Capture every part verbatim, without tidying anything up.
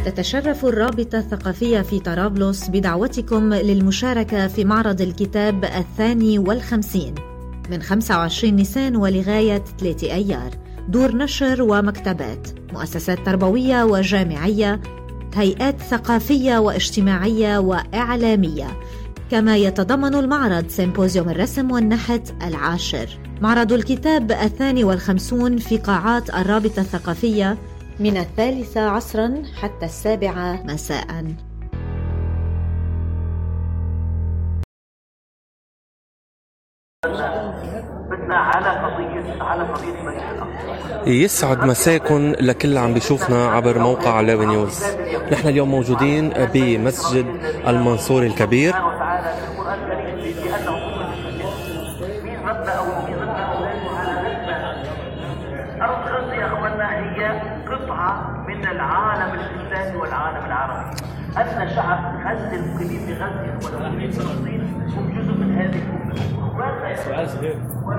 تتشرف الرابطة الثقافية في طرابلس بدعوتكم للمشاركة في معرض الكتاب الثاني والخمسين من خمسة وعشرين نيسان ولغاية ثلاثة أيار. دور نشر ومكتبات، مؤسسات تربوية وجامعية، هيئات ثقافية واجتماعية وإعلامية. كما يتضمن المعرض سيمبوزيوم الرسم والنحت العاشر. معرض الكتاب الثاني والخمسون في قاعات الرابطة الثقافية من الثالثة عصرا حتى السابعة مساء. يسعد مساكن لكل عم بيشوفنا عبر موقع لاوي نيوز. نحن اليوم موجودين بمسجد المنصوري الكبير. قطعة من العالم الإسلامي والعالم العربي. أن شعب غزة المقيمين بغزة والمقيمين في فلسطين هم جزء من هذه الأمة. سؤال صغير.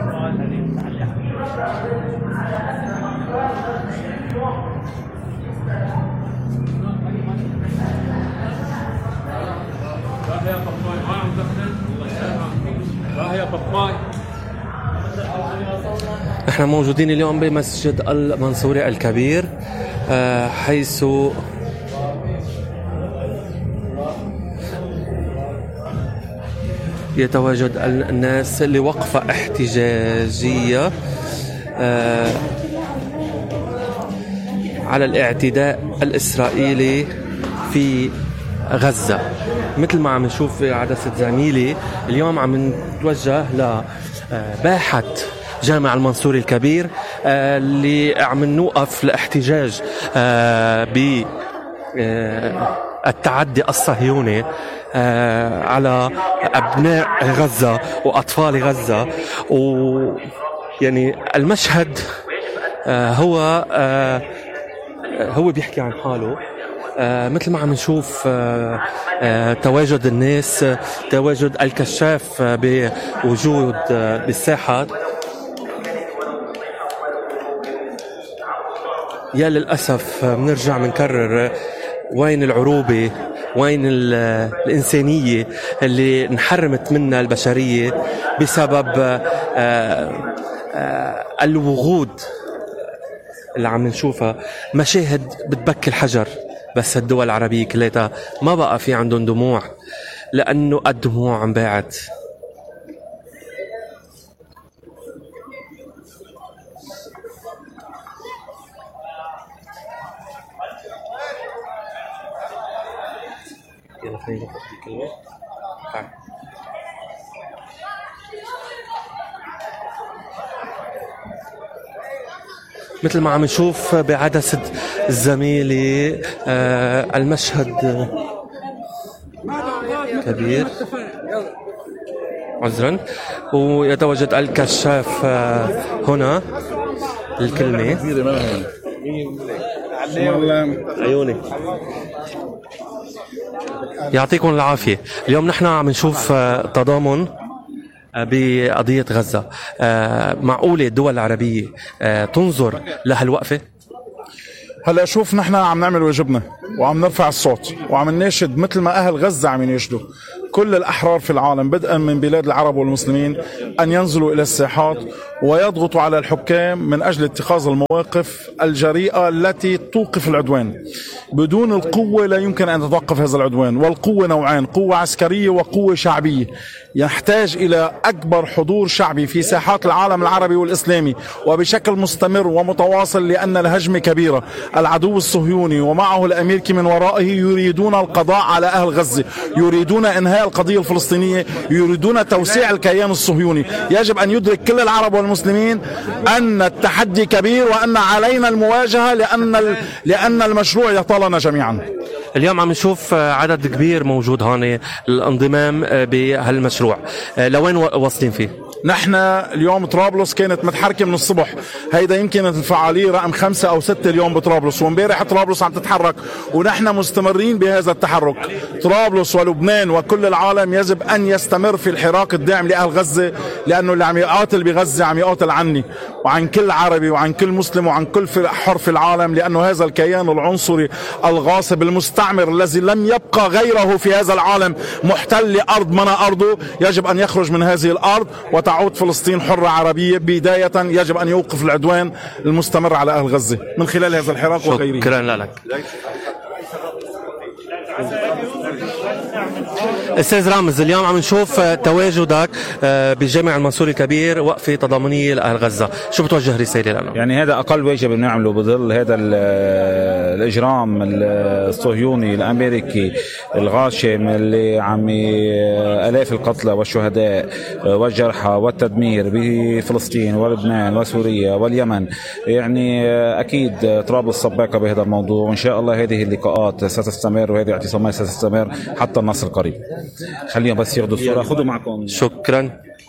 لا يا بطاي ما عم دخل لا يا بطاي. نحن موجودين اليوم بمسجد المنصوري الكبير، حيث يتواجد الناس لوقفة احتجاجية على الاعتداء الإسرائيلي في غزة. مثل ما عم نشوف في عدسة زميلي اليوم عم نتوجه لباحة جامع المنصوري الكبير اللي عم نوقف لاحتجاج بالتعدي الصهيوني على أبناء غزة وأطفال غزة. ويعني المشهد هو هو بيحكي عن حاله. مثل ما عم نشوف تواجد الناس، تواجد الكشاف بوجود بالساحة. يا للأسف بنرجع منكرر، وين العروبة، وين الإنسانية اللي انحرمت منها البشرية بسبب الوغود اللي عم نشوفها. مشاهد بتبكي الحجر. بس الدول العربية كلها ما بقى في عندهم دموع، لأنه الدموع عم باعت. يلا خلينا ناخذ كلمة. مثل ما عم نشوف بعدسة زميلي آه المشهد كبير عذرا، ويتواجد الكشاف آه هنا. الكلمة عيوني. يعطيكم العافية. اليوم نحن عم نشوف تضامن بقضية غزة. معقولة الدول العربية تنظر لهالوقفة؟ هلا شوف، نحن عم نعمل واجبنا وعم نرفع الصوت وعم نناشد مثل ما أهل غزة عم يناشدوا كل الأحرار في العالم بدءا من بلاد العرب والمسلمين أن ينزلوا إلى الساحات ويضغطوا على الحكام من أجل اتخاذ المواقف الجريئة التي توقف العدوان. بدون القوة لا يمكن أن تتوقف هذا العدوان، والقوة نوعان: قوة عسكرية وقوة شعبية. يحتاج إلى أكبر حضور شعبي في ساحات العالم العربي والإسلامي وبشكل مستمر ومتواصل، لأن الهجمة كبيرة. العدو الصهيوني ومعه الأمريكي من ورائه يريدون القضاء على أهل غزة، يريدون إنهاء القضية الفلسطينية، يريدون توسيع الكيان الصهيوني. يجب أن يدرك كل العرب والمسلمين أن التحدي كبير وأن علينا المواجهة، لأن لأن المشروع يطالنا جميعا. اليوم عم نشوف عدد كبير موجود هون الانضمام بهالمشروع. لوين واصلين فيه؟ نحن اليوم طرابلس كانت متحركة من الصبح، هيدا يمكن الفعالية رقم خمسة أو ستة اليوم بطرابلس، ومبارح طرابلس عم تتحرك ونحن مستمرين بهذا التحرك. طرابلس ولبنان وكل العالم يجب أن يستمر في الحراك الداعم لأهل غزة، لأنه اللي عم يقاتل بغزة عم يقاتل عني وعن كل عربي وعن كل مسلم وعن كل حر في العالم، لأنه هذا الكيان العنصري الغاصب المستعمر الذي لم يبقى غيره في هذا العالم محتل لأرض من أرضه يجب أن يخرج من هذه الأرض وتعود فلسطين حرة عربية. بداية يجب أن يوقف العدوان المستمر على أهل غزة من خلال هذا الحراك وغيره. شكرا لك. أستاذ رامز، اليوم عم نشوف تواجدك بالجامع المنصوري الكبير وقفة تضامنية لأهل غزة، شو بتوجه رسالة لنا؟ يعني هذا أقل واجب بنعمله بظل هذا الإجرام الصهيوني الأمريكي الغاشم اللي عم آلاف القتلى والشهداء والجرحى والتدمير بفلسطين ولبنان وسوريا واليمن. يعني أكيد طرابلس سباقة بهذا الموضوع، وإن شاء الله هذه اللقاءات ستستمر وهذه الاعتصامات ستستمر حتى النصر القريب. خليهم بس ياخذوا الصورة، خذوا معكم. شكرا.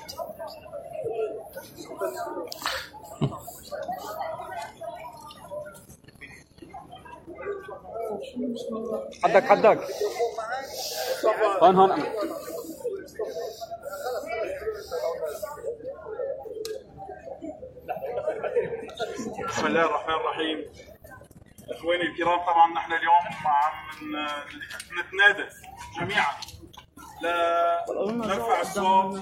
حدك حدك هون هون. بسم الله الرحمن الرحيم. اخواني الكرام، طبعا نحن اليوم عم نتنادى جميعا لنرفع الصوت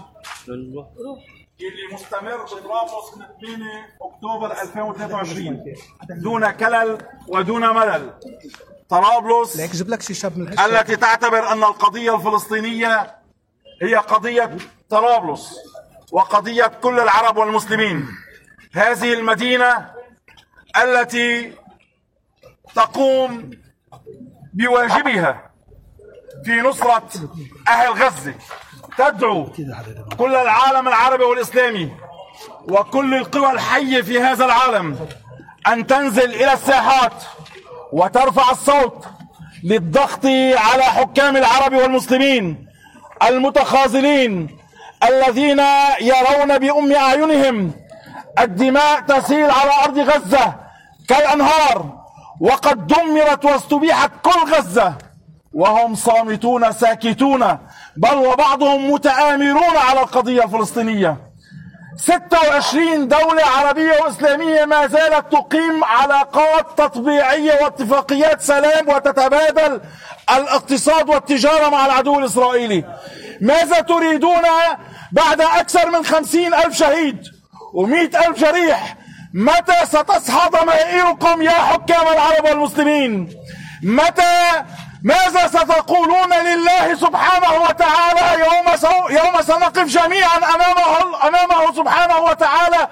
اللي مستمر بطرابلس من ثمانية أكتوبر ألفين وثلاثة وعشرين دون كلل ودون ملل. طرابلس التي تعتبر أن القضية الفلسطينية هي قضية طرابلس وقضية كل العرب والمسلمين. هذه المدينة التي تقوم بواجبها في نصرة أهل غزة، تدعو كل العالم العربي والإسلامي وكل القوى الحية في هذا العالم أن تنزل إلى الساحات وترفع الصوت للضغط على حكام العرب والمسلمين المتخاذلين الذين يرون بأم أعينهم الدماء تسيل على أرض غزة كالأنهار، وقد دمرت واستبيحت كل غزة وهم صامتون ساكتون، بل وبعضهم متآمرون على القضية الفلسطينية. ستة وعشرين دولة عربية وإسلامية ما زالت تقيم علاقات تطبيعية واتفاقيات سلام وتتبادل الاقتصاد والتجارة مع العدو الإسرائيلي. ماذا تريدون بعد أكثر من خمسين ألف شهيد ومئة ألف جريح؟ متى ستصحى ضمائركم يا حكام العرب والمسلمين؟ متى ماذا ستقولون لله سبحانه وتعالى يوم سو يوم سنقف جميعا امامه امامه سبحانه وتعالى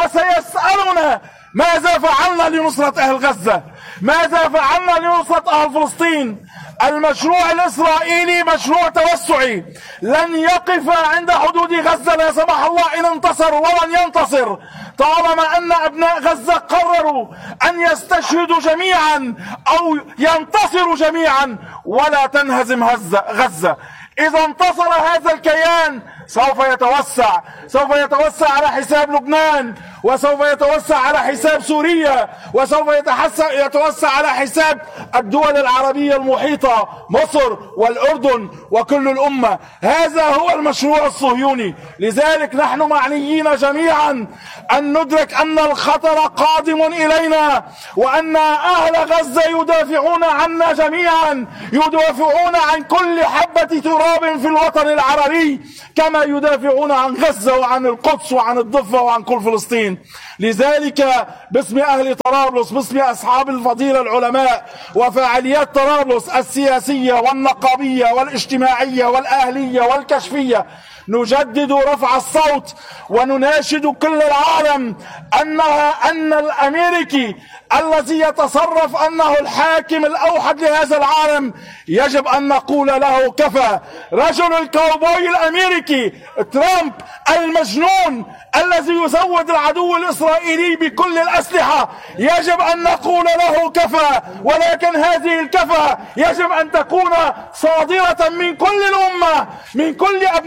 وسيسألنا ماذا فعلنا لنصرة اهل غزة؟ ماذا فعلنا لنصرة اهل فلسطين؟ المشروع الإسرائيلي مشروع توسعي لن يقف عند حدود غزة لا سمح الله إن انتصر ولن ينتصر طالما أن أبناء غزة قرروا أن يستشهدوا جميعا أو ينتصروا جميعا ولا تنهزم غزة. إذا انتصر هذا الكيان سوف يتوسع سوف يتوسع على حساب لبنان، وسوف يتوسع على حساب سوريا، وسوف يتوسع على حساب الدول العربية المحيطة مصر والأردن وكل الأمة. هذا هو المشروع الصهيوني. لذلك نحن معنيين جميعا أن ندرك أن الخطر قادم إلينا، وأن أهل غزة يدافعون عنا جميعا، يدافعون عن كل حبة تراب في الوطن العربي كما يدافعون عن غزة وعن القدس وعن الضفة وعن كل فلسطين. لذلك باسم أهل طرابلس، باسم أصحاب الفضيلة العلماء وفاعليات طرابلس السياسية والنقابية والاجتماعية والأهلية والكشفية، نجدد رفع الصوت ونناشد كل العالم أنها أن الأمريكي الذي يتصرف أنه الحاكم الأوحد لهذا العالم يجب أن نقول له كفى. رجل الكاوبوي الأمريكي ترامب المجنون الذي يزود العدو الإسرائيلي بكل الأسلحة يجب أن نقول له كفى، ولكن هذه الكفى يجب أن تكون صادرة من كل الأمة، من كل أبناء الأمة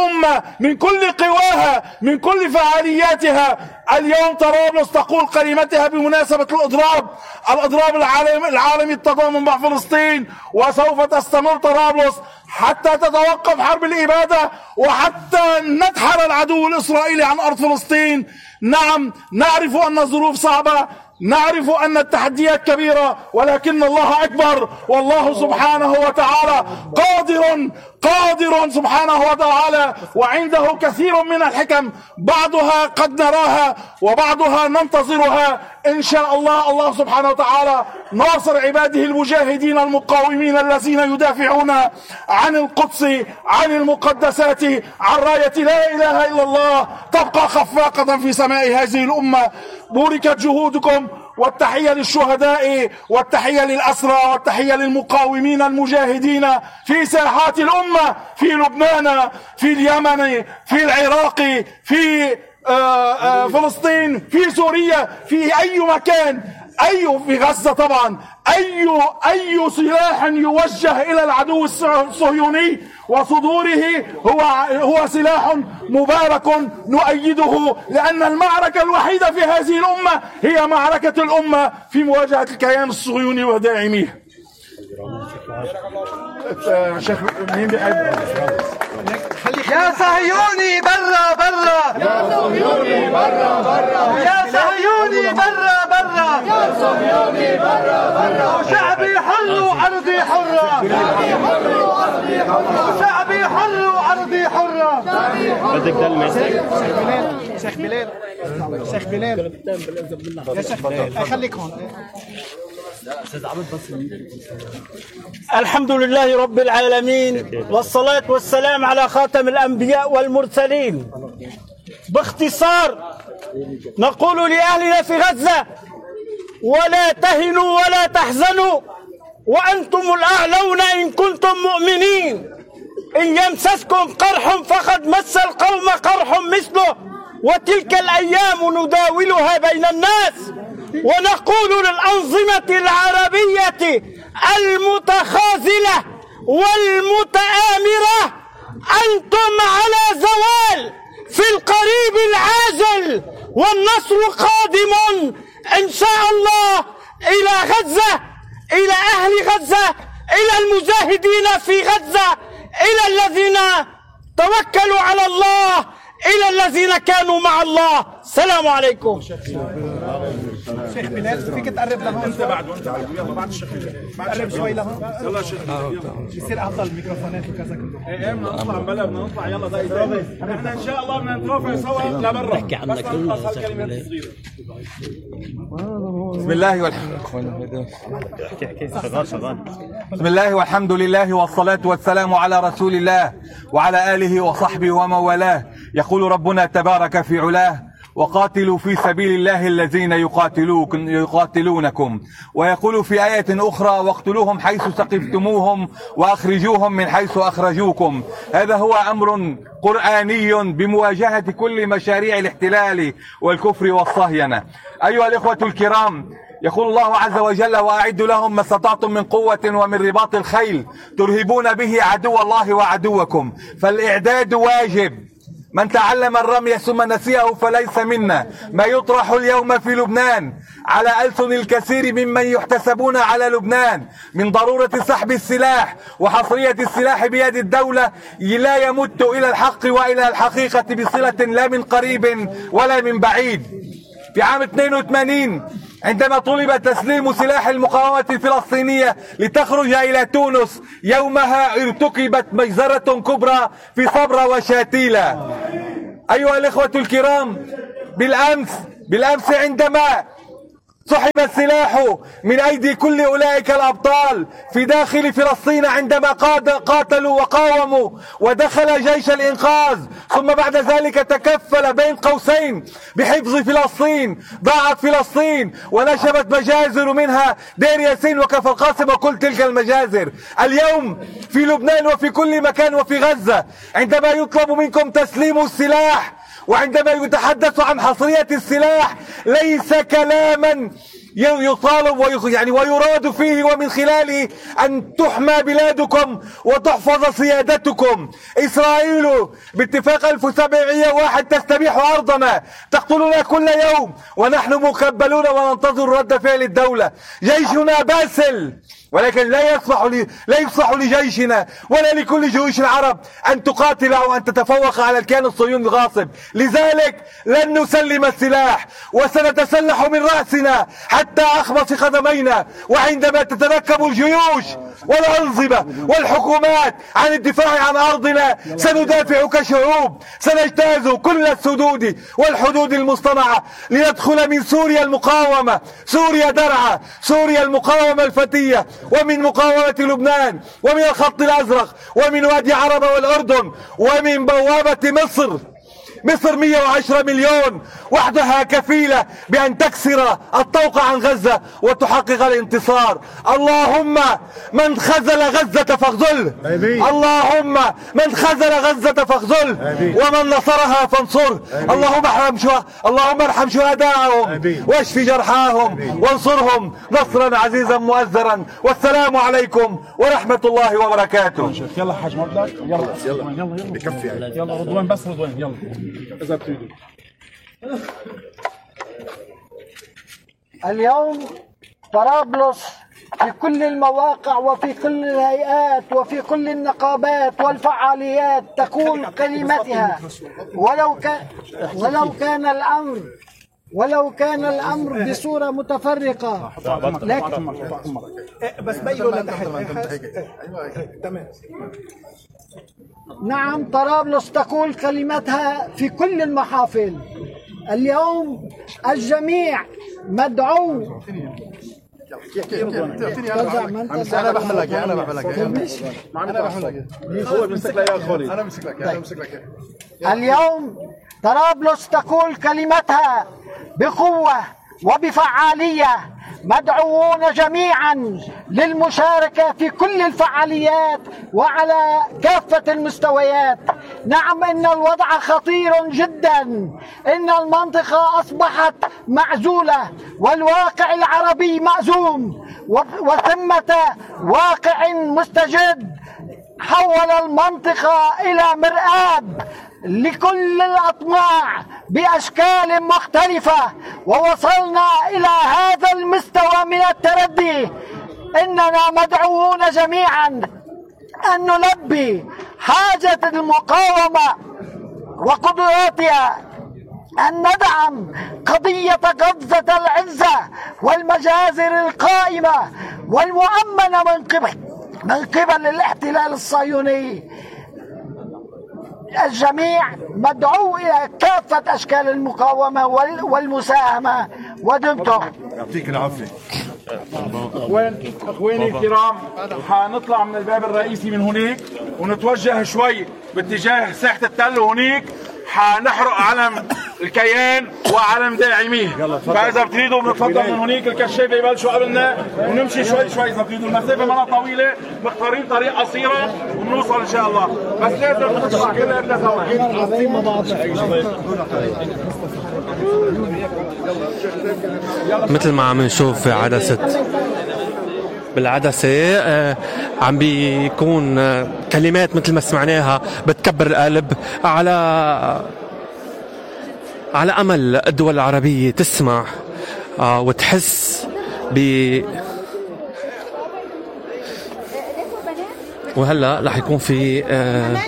الأمة من كل قواها من كل فعالياتها. اليوم طرابلس تقول كلمتها بمناسبة الإضراب الإضراب العالمي العالمي التضامن مع فلسطين، وسوف تستمر طرابلس حتى تتوقف حرب الإبادة وحتى ندحر العدو الإسرائيلي عن أرض فلسطين. نعم، نعرف أن الظروف صعبة، نعرف أن التحديات كبيرة، ولكن الله أكبر، والله سبحانه وتعالى قادر قادر سبحانه وتعالى، وعنده كثير من الحكم، بعضها قد نراها وبعضها ننتظرها. إن شاء الله الله سبحانه وتعالى ناصر عباده المجاهدين المقاومين الذين يدافعون عن القدس، عن المقدسات، عن راية لا إله إلا الله تبقى خفاقة في سماء هذه الأمة. بوركت جهودكم، والتحية للشهداء، والتحية للأسرى، والتحية للمقاومين المجاهدين في ساحات الأمة، في لبنان، في اليمن، في العراق، في آآ آآ فلسطين، في سوريا، في أي مكان، أي في غزة طبعا. أي أي سلاح يوجه إلى العدو الصهيوني وصدوره هو هو سلاح مبارك نؤيده، لأن المعركة الوحيدة في هذه الأمة هي معركة الأمة في مواجهة الكيان الصهيوني وداعميه. شيخ مين بيحب؟ يا صهيوني برا برا، يا صهيوني برا برا، يا صهيوني برا برا، يا صهيوني برا برا، شعبي حر وأرضي حرة، شعبي حر وأرضي حرة، شعبي حر وأرضي حرة. بدك دلمة شيخ بلال، شيخ بلال، يا شيخ بلال خليك هون. الحمد لله رب العالمين، والصلاة والسلام على خاتم الأنبياء والمرسلين. باختصار نقول لأهلنا في غزة: ولا تهنوا ولا تحزنوا وأنتم الأعلون إن كنتم مؤمنين. إن يمسسكم قرح فقد مس القوم قرح مثله، وتلك الأيام نداولها بين الناس. ونقول للأنظمة العربية المتخاذلة والمتآمرة: أنتم على زوال في القريب العاجل، والنصر قادم إن شاء الله إلى غزة، إلى أهل غزة، إلى المجاهدين في غزة، إلى الذين توكلوا على الله، إلى الذين كانوا مع الله. السلام عليكم. شيخ بلال فيك تقرب لهون؟ انت بعد وانت بعد يلا بعد الشيخ بلال قرب شوي لهون. يلا شيخ بيصير افضل الميكروفونات وكذا كله. ايه بدنا نطلع بلا بدنا نطلع يلا دقيقه. احنا ان شاء الله بدنا نترافع سوا لبرا. بحكي عنك كلها شيخ بلال. بسم الله والحمد بسم الله والحمد لله والصلاة والسلام على رسول الله وعلى آله وصحبه ومن والاه. يقول ربنا تبارك في علاه: وقاتلوا في سبيل الله الذين يقاتلونكم. ويقول في آية أخرى: واقتلوهم حيث ثقفتموهم وأخرجوهم من حيث أخرجوكم. هذا هو أمر قرآني بمواجهة كل مشاريع الاحتلال والكفر والصهينة. أيها الإخوة الكرام، يقول الله عز وجل: وأعدوا لهم ما استطعتم من قوة ومن رباط الخيل ترهبون به عدو الله وعدوكم. فالإعداد واجب. من تعلم الرمي ثم نسيه فليس منا. ما يطرح اليوم في لبنان على ألسن الكثير ممن يحتسبون على لبنان من ضرورة سحب السلاح وحصرية السلاح بيد الدولة لا يمت إلى الحق وإلى الحقيقة بصلة لا من قريب ولا من بعيد. في عام اثنين وثمانين عندما طلب تسليم سلاح المقاومة الفلسطينية لتخرج إلى تونس، يومها ارتكبت مجزرة كبرى في صبرا وشاتيلا. أيها الإخوة الكرام، بالأمس بالأمس عندما سحب السلاح من أيدي كل أولئك الأبطال في داخل فلسطين، عندما قاتلوا وقاوموا ودخل جيش الإنقاذ، ثم بعد ذلك تكفل بين قوسين بحفظ فلسطين، ضاعت فلسطين ونشبت مجازر منها دير ياسين وكفر القاسم وكل تلك المجازر. اليوم في لبنان وفي كل مكان وفي غزة عندما يطلب منكم تسليم السلاح وعندما يتحدث عن حصرية السلاح، ليس كلاما يطالب ويخ يعني ويراد فيه ومن خلاله أن تحمى بلادكم وتحفظ سيادتكم. إسرائيل باتفاق ألف وسبعمائة وواحد تستبيح أرضنا، تقتلنا كل يوم ونحن مكبلون وننتظر رد فعل الدولة. جيشنا باسل، ولكن لا يصلح لي لا يصلح لجيشنا ولا لكل جيوش العرب أن تقاتل أو أن تتفوق على الكيان الصهيوني الغاصب. لذلك لن نسلم السلاح وسنتسلح من رأسنا حتى أخمص قدمينا. وعندما تتركب الجيوش والأنظمة والحكومات عن الدفاع عن أرضنا سندافع كشعوب، سنجتاز كل السدود والحدود المصطنعة لندخل من سوريا المقاومة، سوريا درعا، سوريا المقاومة الفتية، ومن مقاومة لبنان، ومن الخط الأزرق، ومن وادي عربة والأردن، ومن بوابة مصر. مصر مئة وعشرة مليون وحدها كفيلة بأن تكسر الطوق عن غزة وتحقق الانتصار. اللهم من خذل غزة فاخذله، اللهم من خذل غزة فاخذله، ومن نصرها فانصره. اللهم ارحم شهداء اللهم ارحم شهداءهم واشف جرحاهم وانصرهم نصرا عزيزا مؤزرا. والسلام عليكم ورحمة الله وبركاته. يلا حاج مبلغ، يلا يلا يلا بكفي، يلا رضوان بس رضوان يلا إذا بتريدوا. اليوم طرابلس في كل المواقع وفي كل الهيئات وفي كل النقابات والفعاليات تقول كلمتها، ولو كان ولو كان الأمر ولو كان الأمر بصورة متفرقة. لكن بس بيقولوا لتحت. تمام. نعم، طرابلس تقول كلمتها في كل المحافل. اليوم الجميع مدعو. انا بحمل لك انا بحمل لك انا بحمل لك هو بيمسك لك يا خولي انا بمسك لك انا بمسك لك. اليوم طرابلس تقول كلمتها بقوة وبفعالية. مدعوون جميعا للمشاركة في كل الفعاليات وعلى كافة المستويات. نعم، إن الوضع خطير جدا، إن المنطقة أصبحت معزولة والواقع العربي مأزوم، وثمة واقع مستجد حول المنطقة إلى مرآب لكل الأطماع بأشكال مختلفة، ووصلنا إلى هذا المستوى من التردي. إننا مدعوون جميعا أن نلبي حاجة المقاومة وقدراتها، أن ندعم قضية غزة العزة والمجازر القائمة والمؤمنة من قبل من قبل الاحتلال الصهيوني. الجميع مدعو إلى كافة أشكال المقاومة والمساهمة. ودمتم. يعطيك العافية. أخوان أخواني الكرام، حنطلع من الباب الرئيسي من هناك ونتوجه شوي باتجاه ساحة التل. وهناك حنحرق علم الكيان وعلم داعميه. فإذا بتريدوا بنتفضل من هناك الكشاف يبلشوا قبلنا ونمشي شوي شوي. إذا بتريدوا المسافة ما طويلة، مختارين طريق قصيرة وبنوصل إن شاء الله، بس لازم نطلع كلنا سوا. مثل ما عم نشوف عدسة بالعدسة آه عم بيكون آه كلمات مثل ما سمعناها بتكبر القلب على على أمل الدول العربية تسمع آه وتحس ب وهلا رح يكون في آه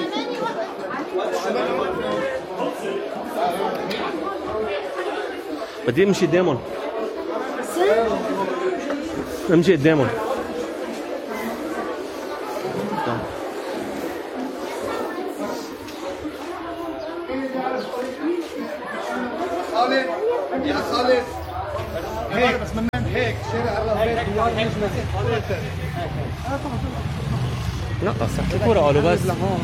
بدي امشي قدامهم، امشي قدامهم. خالد يا خالد هيك بس من هيك شارع الرافد نقص الكورة قالوا بس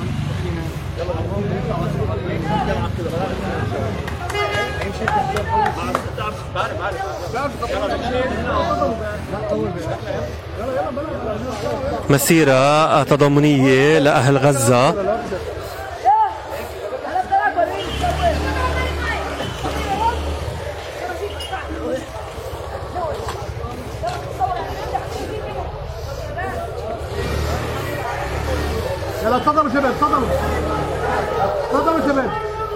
مسيرة تضامنية لأهل غزة. يلا تفضلوا شباب تفضلوا تفضلوا شباب.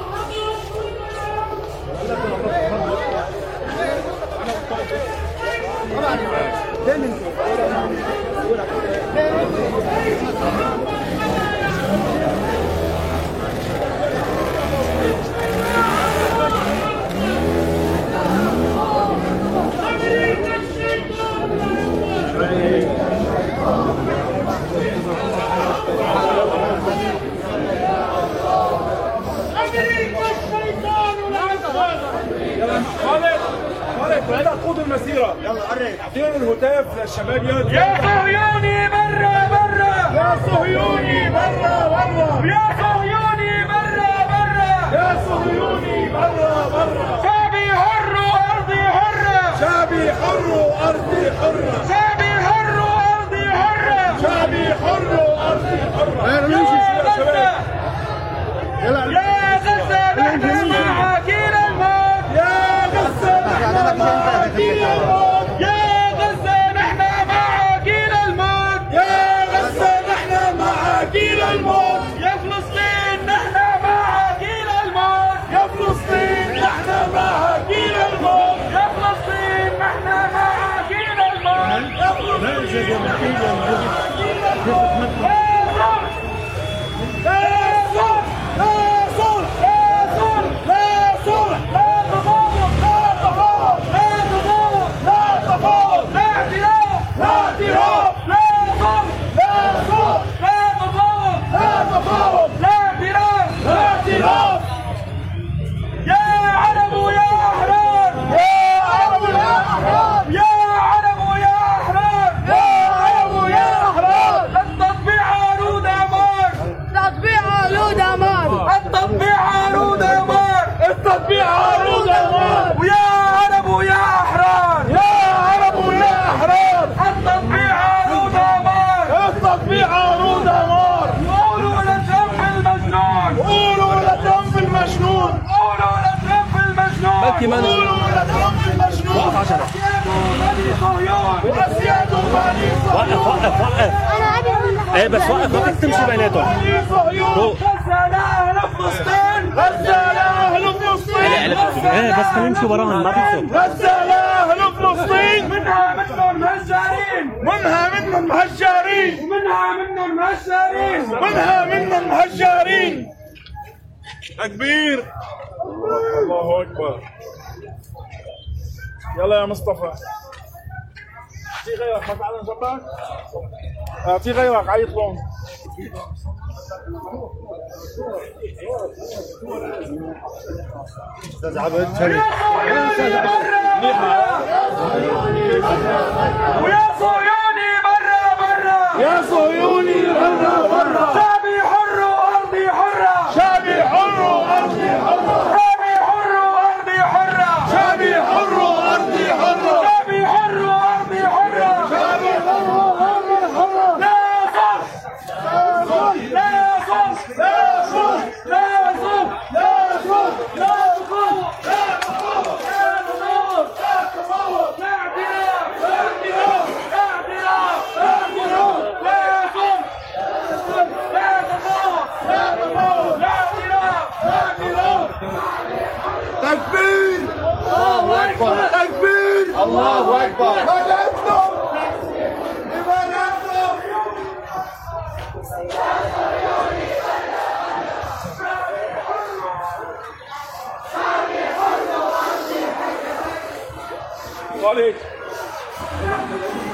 بعد قود المسيرة يلا قرب اعطيهم الهتاف للشباب يلا. يا صهيوني برا برا يا صهيوني برا برا يا صهيوني برا برا يا صهيوني برا برا. شعبي حر وارضي حرة شعبي حر وارضي حرة شعبي حر وارضي حرة شعبي حر وارضي حرة. يا غزة يا غزة نحن معاكين الموت يا غزة نحن معاكين الموت يا غزة نحن معاكين الموت يا غزة نحن معاكين الموت يا فلسطين نحن معاكين الموت يا فلسطين نحن معاكين الموت يا فلسطين نحن معاكين الموت يا فلسطين التطبيع عروض أمار ويا عرب ويا أحرار يا عرب ويا أحرار. التطبيع عروض أمار التطبيع عروض أمار. قولوا للذنب المجنون قولوا للذنب المجنون قولوا للذنب المجنون بلكي ما قولوا للذنب المجنون. وقف عشرة بني صهيون وأسياد بني صهيون. وقف وقف وقف ايه بس وقف وقف تمشي بيناتهم. غزة لأهل فلسطين غزة لأهل فلسطين. ايه بس خلينا نمشي وراهم ما بيصير. غزة لأهل فلسطين. منها منهم مهجرين منها منهم مهجرين ومنها منهم مهجرين منها منهم مهجرين. تكبير. الله أكبر. يلا يا مصطفى اعطيه غيرك. ما تعال جنبك اعطيه غيرك عيط لهم. استاذ عبد شريف ويا صهيوني برا برا يا صهيوني برا برا. شعبي حر وارضي حرة شعبي حر وارضي حرة شعبي حر وارضي حرة شعبي حر وارضي حرة شعبي حر وارضي حرة شعبي حر وارضي حرة. لا صلح لا صلح لا صلح لا صلح لا صلح لا صلح لا تفاوض لا تفاوض لا تفاوض لا اعتراف لا اعتراف لا اعتراف لا اعتراف لا صلح لا تفاوض لا تفاوض لا اعتراف لا اعتراف. تكبير. الله أكبر. تكبير. الله أكبر. هدفنا هدفنا خالد